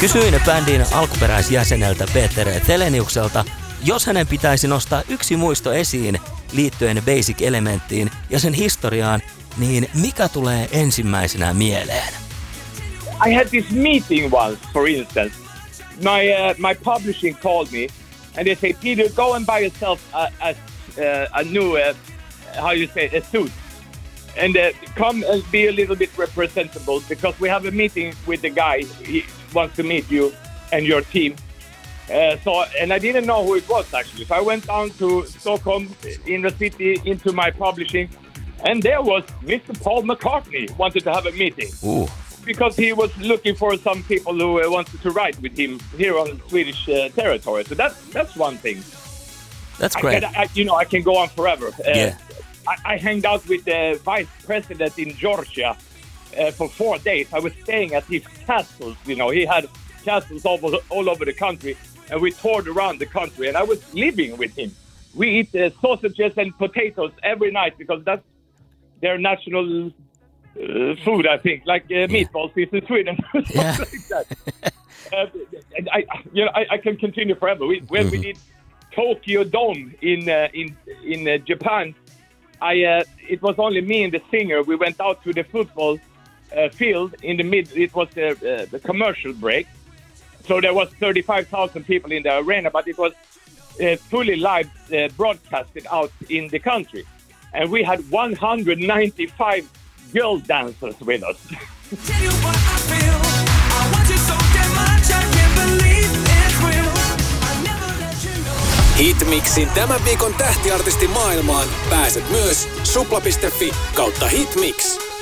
Kysyin bändin alkuperäisjäseneltä Peter Teleniukselta, jos hänen pitäisi nostaa yksi muisto esiin liittyen Basic Elementtiin ja sen historiaan, niin mikä tulee ensimmäisenä mieleen? I had this meeting once, for instance. My publishing called me and they say, Peter, go and buy yourself a new, a suit. And come and be a little bit representable because we have a meeting with the guy. He wants to meet you and your team. And I didn't know who it was actually. So I went down to Stockholm in the city into my publishing. And there was Mr. Paul McCartney wanted to have a meeting. Ooh. Because he was looking for some people who wanted to write with him here on Swedish territory. So that's one thing. That's great. I can go on forever. Yeah. I hanged out with the vice president in Georgia for 4 days. I was staying at his castles. He had castles all over the country, and we toured around the country. And I was living with him. We eat sausages and potatoes every night because that's their national food, I think, like meatballs is in Sweden. Yeah. Like that. I can continue forever. When we did Tokyo Dome in Japan. It was only me and the singer. We went out to the football field in the mid. It was the commercial break, so there was 35,000 people in the arena, but it was fully live broadcasted out in the country, and we had 195 girl dancers with us. Tell you what I feel. I want you so damn much. I can't believe it's real. I never let you know. Hitmixin tämän viikon tähtiartistin maailmaan pääset myös supla.fi/Hitmix.